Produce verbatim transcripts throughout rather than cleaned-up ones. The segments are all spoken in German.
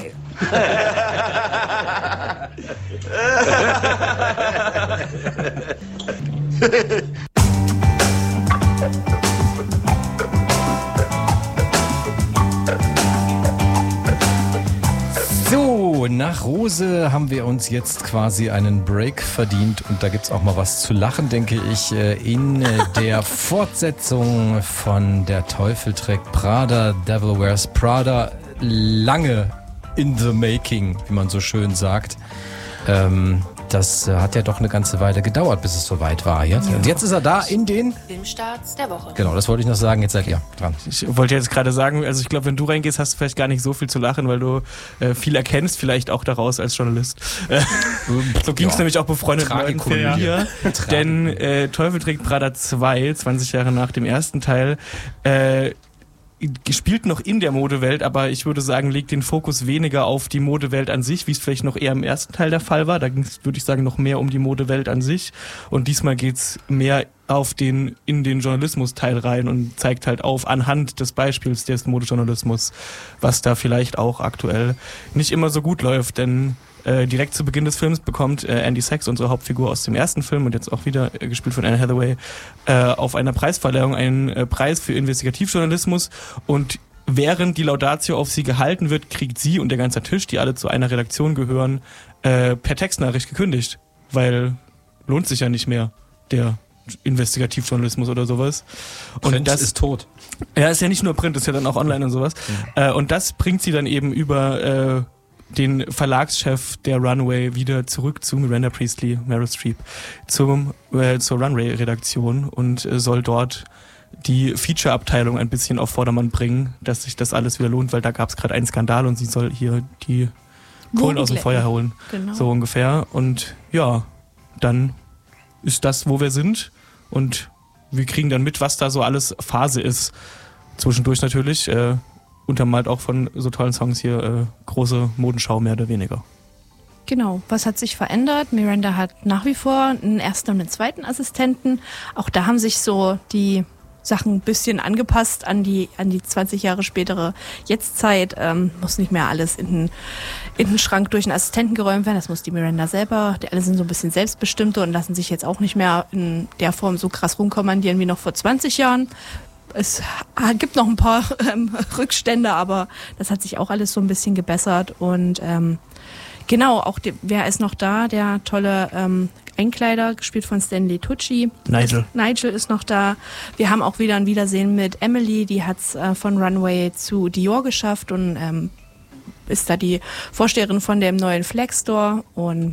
Style. So, nach Rose haben wir uns jetzt quasi einen Break verdient und da gibt's auch mal was zu lachen, denke ich, in der Fortsetzung von Der Teufel trägt Prada, Devil Wears Prada, lange in the making, wie man so schön sagt. Ähm, das hat ja doch eine ganze Weile gedauert, bis es soweit war. Jetzt. Und jetzt ist er da in den Filmstarts der Woche. Genau, das wollte ich noch sagen. Jetzt seid ihr dran. Ich wollte jetzt gerade sagen, also ich glaube, wenn du reingehst, hast du vielleicht gar nicht so viel zu lachen, weil du äh, viel erkennst, vielleicht auch daraus als Journalist. Äh, so ging es ja. nämlich auch befreundet Leuten von mir. Denn äh, Teufel trägt Prada zwei, zwanzig Jahre nach dem ersten Teil, äh, gespielt noch in der Modewelt, aber ich würde sagen, legt den Fokus weniger auf die Modewelt an sich, wie es vielleicht noch eher im ersten Teil der Fall war. Da ging es, würde ich sagen, noch mehr um die Modewelt an sich. Und diesmal geht's mehr auf den, in den Journalismus-Teil rein und zeigt halt auf, anhand des Beispiels des Modejournalismus, was da vielleicht auch aktuell nicht immer so gut läuft, denn Äh, direkt zu Beginn des Films bekommt äh, Andy Sachs, unsere Hauptfigur aus dem ersten Film und jetzt auch wieder äh, gespielt von Anne Hathaway, äh, auf einer Preisverleihung einen äh, Preis für Investigativjournalismus, und während die Laudatio auf sie gehalten wird, kriegt sie und der ganze Tisch, die alle zu einer Redaktion gehören, äh, per Textnachricht gekündigt, weil lohnt sich ja nicht mehr, der Investigativjournalismus oder sowas. Und Print das ist tot. Ja, ist ja nicht nur Print, ist ja dann auch online und sowas. Mhm. Äh, und das bringt sie dann eben über äh, den Verlagschef der Runway wieder zurück zu Miranda Priestley, Meryl Streep, zum, äh, zur Runway-Redaktion und äh, soll dort die Feature-Abteilung ein bisschen auf Vordermann bringen, dass sich das alles wieder lohnt, weil da gab es gerade einen Skandal und sie soll hier die Kohlen aus dem Feuer holen. Genau. So ungefähr. Und ja, dann ist das, wo wir sind, und wir kriegen dann mit, was da so alles Phase ist. Zwischendurch natürlich, äh, untermalt auch von so tollen Songs hier, äh, große Modenschau mehr oder weniger. Genau, was hat sich verändert? Miranda hat nach wie vor einen ersten und einen zweiten Assistenten. Auch da haben sich so die Sachen ein bisschen angepasst an die an die zwanzig Jahre spätere Jetztzeit. Ähm, muss nicht mehr alles in den, in den Schrank durch einen Assistenten geräumt werden. Das muss die Miranda selber. Die alle sind so ein bisschen selbstbestimmte und lassen sich jetzt auch nicht mehr in der Form so krass rumkommandieren wie noch vor zwanzig Jahren. Es gibt noch ein paar ähm, Rückstände, aber das hat sich auch alles so ein bisschen gebessert. Und ähm, genau, auch die, wer ist noch da? Der tolle ähm, Einkleider, gespielt von Stanley Tucci. Nigel. Nigel ist noch da. Wir haben auch wieder ein Wiedersehen mit Emily, die hat es äh, von Runway zu Dior geschafft und ähm, ist da die Vorsteherin von dem neuen Flag Store. Und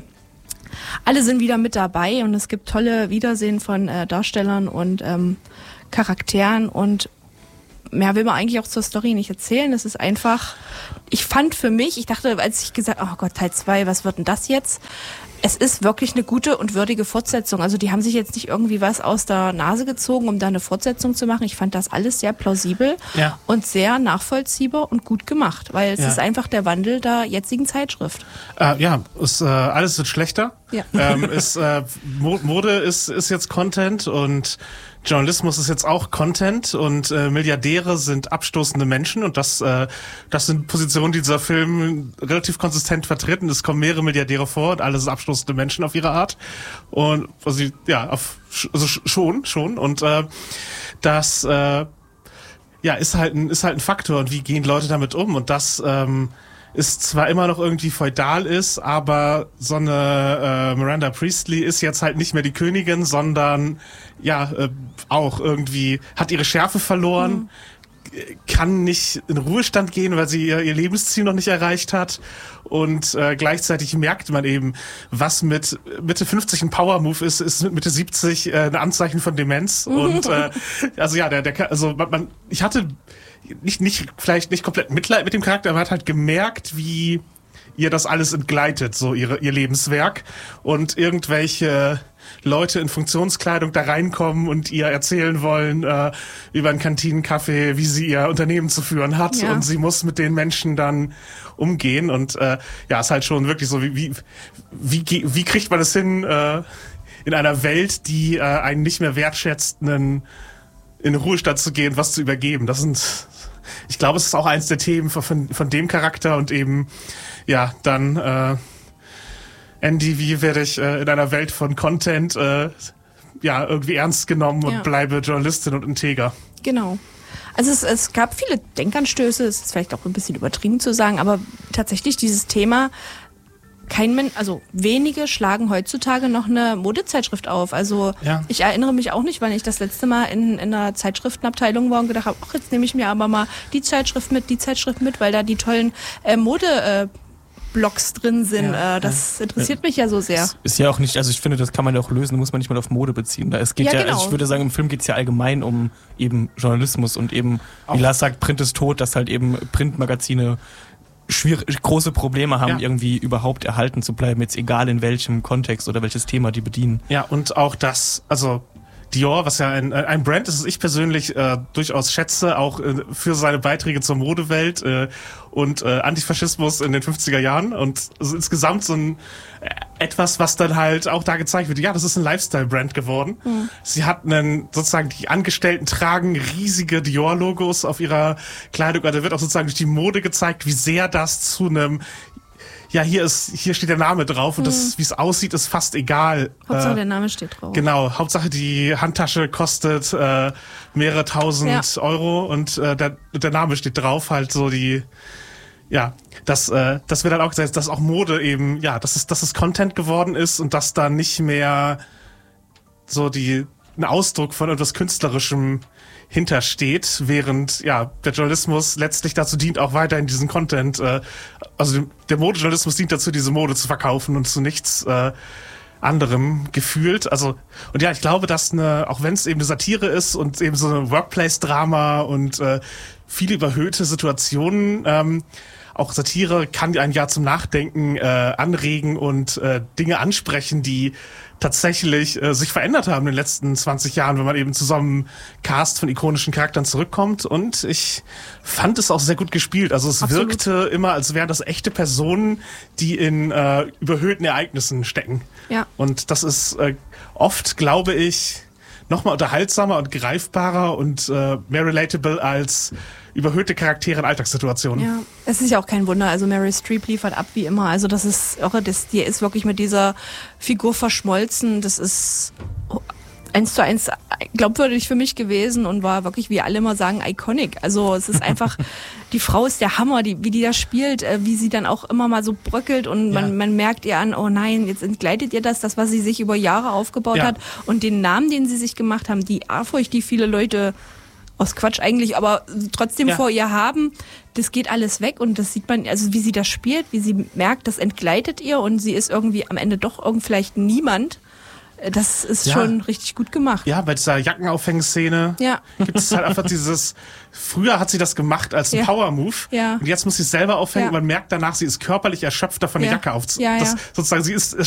alle sind wieder mit dabei und es gibt tolle Wiedersehen von äh, Darstellern und ähm, Charakteren, und mehr will man eigentlich auch zur Story nicht erzählen. Es ist einfach, ich fand für mich, ich dachte, als ich gesagt habe, oh Gott, Teil zwei, was wird denn das jetzt? Es ist wirklich eine gute und würdige Fortsetzung. Also die haben sich jetzt nicht irgendwie was aus der Nase gezogen, um da eine Fortsetzung zu machen. Ich fand das alles sehr plausibel ja. und sehr nachvollziehbar und gut gemacht, weil es ja. ist einfach der Wandel der jetzigen Zeitschrift. Äh, ja, ist, äh, alles wird schlechter. Ja. Ähm, ist, äh, Mode ist, ist jetzt Content und Journalismus ist jetzt auch Content und äh, Milliardäre sind abstoßende Menschen, und das äh, das sind Positionen, die dieser Film relativ konsistent vertreten. Es kommen mehrere Milliardäre vor und alles abstoßende Menschen auf ihre Art, und also ja, auf, also schon schon und äh, das äh, ja ist halt ein ist halt ein Faktor, und wie gehen Leute damit um, und das ähm, ist zwar immer noch irgendwie feudal ist, aber so eine äh, Miranda Priestley ist jetzt halt nicht mehr die Königin, sondern ja äh, auch irgendwie hat ihre Schärfe verloren, mhm. kann nicht in Ruhestand gehen, weil sie ihr, ihr Lebensziel noch nicht erreicht hat, und äh, gleichzeitig merkt man eben, was mit Mitte fünfzig ein Power-Move ist, ist mit Mitte siebzig äh, ein Anzeichen von Demenz. Mhm. Und äh, also ja, der, der also man, man ich hatte nicht nicht vielleicht nicht komplett Mitleid mit dem Charakter, aber man hat halt gemerkt, wie ihr das alles entgleitet, so ihre ihr Lebenswerk, und irgendwelche Leute in Funktionskleidung da reinkommen und ihr erzählen wollen äh, über einen Kantinenkaffee, wie sie ihr Unternehmen zu führen hat, ja. und sie muss mit den Menschen dann umgehen, und äh, ja, ist halt schon wirklich so, wie wie wie, wie kriegt man es hin, äh, in einer Welt, die äh, einen nicht mehr wertschätzt, einen in den Ruhestand zu gehen, was zu übergeben. Das sind ich glaube, es ist auch eins der Themen von, von dem Charakter und eben, ja, dann, äh, Andy, wie werde ich äh, in einer Welt von Content, äh, ja, irgendwie ernst genommen und ja. bleibe Journalistin und integer. Genau. Also es, es gab viele Denkanstöße, es ist vielleicht auch ein bisschen übertrieben zu sagen, aber tatsächlich dieses Thema, kein Mensch, also wenige schlagen heutzutage noch eine Modezeitschrift auf. Also ja. ich erinnere mich auch nicht, wann ich das letzte Mal in, in einer Zeitschriftenabteilung war und gedacht habe, ach, jetzt nehme ich mir aber mal die Zeitschrift mit, die Zeitschrift mit, weil da die tollen äh, Mode äh, Blogs drin sind. Ja, das interessiert ja. mich ja so sehr. Ist ja auch nicht, also ich finde, das kann man ja auch lösen, muss man nicht mal auf Mode beziehen. Es geht ja, ja genau. also ich würde sagen, im Film geht es ja allgemein um eben Journalismus und eben, wie Lars sagt, Print ist tot, dass halt eben Printmagazine schwierig, große Probleme haben, ja. irgendwie überhaupt erhalten zu bleiben, jetzt egal in welchem Kontext oder welches Thema die bedienen. Ja, und auch das, also Dior, was ja ein, ein Brand ist, das ich persönlich äh, durchaus schätze, auch äh, für seine Beiträge zur Modewelt äh, und äh, Antifaschismus in den fünfziger Jahren und also insgesamt so ein äh, etwas, was dann halt auch da gezeigt wird, ja, das ist ein Lifestyle-Brand geworden. Mhm. Sie hat einen, sozusagen die Angestellten tragen riesige Dior-Logos auf ihrer Kleidung, also da wird auch sozusagen durch die Mode gezeigt, wie sehr das zu einem ja, hier ist, hier steht der Name drauf und das, wie es aussieht, ist fast egal. Hauptsache äh, der Name steht drauf. Genau, Hauptsache die Handtasche kostet äh, mehrere tausend ja. Euro und äh, der, der Name steht drauf, halt so die, ja, das, äh, das wird dann auch gesagt, dass auch Mode eben, ja, dass es, dass es Content geworden ist und dass da nicht mehr so die, ein Ausdruck von etwas Künstlerischem hintersteht, während ja der Journalismus letztlich dazu dient, auch weiterhin diesen Content, äh, also der Modejournalismus dient dazu, diese Mode zu verkaufen und zu nichts äh, anderem gefühlt. Also und ja, ich glaube, dass eine, auch wenn es eben eine Satire ist und eben so ein Workplace-Drama und äh, viele überhöhte Situationen, ähm, auch Satire kann ein Jahr zum Nachdenken äh, anregen und äh, Dinge ansprechen, die tatsächlich äh, sich verändert haben in den letzten zwanzig Jahren, wenn man eben zu so einem Cast von ikonischen Charakteren zurückkommt. Und ich fand es auch sehr gut gespielt. Also es Absolut. wirkte immer, als wären das echte Personen, die in äh, überhöhten Ereignissen stecken. Ja. Und das ist äh, oft, glaube ich, nochmal unterhaltsamer und greifbarer und äh, mehr relatable als überhöhte Charaktere in Alltagssituationen. Ja, es ist ja auch kein Wunder. Also Meryl Streep liefert ab wie immer. Also das ist auch, das, die ist wirklich mit dieser Figur verschmolzen. Das ist eins zu eins glaubwürdig für mich gewesen und war wirklich, wie alle immer sagen, iconic. Also es ist einfach, die Frau ist der Hammer, die, wie die das spielt, wie sie dann auch immer mal so bröckelt und man, ja. man merkt ihr an, oh nein, jetzt entgleitet ihr das, das, was sie sich über Jahre aufgebaut ja. hat und den Namen, den sie sich gemacht haben, die Ehrfurcht, die viele Leute aus Quatsch eigentlich, aber trotzdem ja. vor ihr haben, das geht alles weg und das sieht man, also wie sie das spielt, wie sie merkt, das entgleitet ihr und sie ist irgendwie am Ende doch irgend vielleicht niemand. Das ist ja. schon richtig gut gemacht. Ja, bei dieser Jackenaufhängszene ja. gibt es halt einfach dieses, früher hat sie das gemacht als ein ja. Power-Move ja. und jetzt muss sie es selber aufhängen ja. und man merkt danach, sie ist körperlich erschöpft davon, ja. die Jacke aufzuziehen. Ja, ja. Sozusagen, sie ist